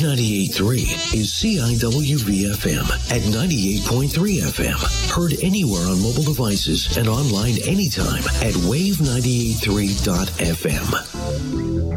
98.3 is CIWV-FM at 98.3 FM. Heard anywhere on mobile devices and online anytime at wave983.fm.